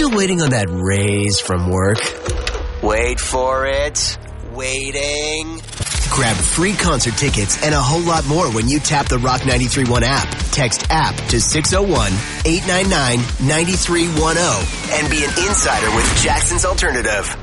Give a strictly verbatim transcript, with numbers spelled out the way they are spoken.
Still waiting on that raise from work? Wait for it. Waiting. Grab free concert tickets and a whole lot more when you tap the Rock ninety-three point one app. Text app to six oh one, eight nine nine, nine three one oh and be an insider with Jackson's Alternative.